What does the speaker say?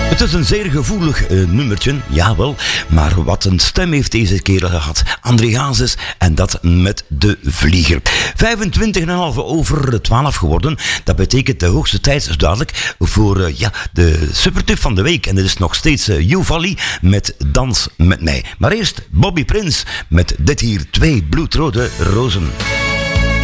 Het is een zeer gevoelig nummertje, jawel. Maar wat een stem heeft deze kerel gehad. André Hazes en dat met de vlieger. 25,5 over 12 geworden. Dat betekent de hoogste tijd is dadelijk voor de supertip van de week. En dat is nog steeds U-Valley met Dans met mij. Maar eerst Bobby Prince met dit hier 2 bloedrode rozen.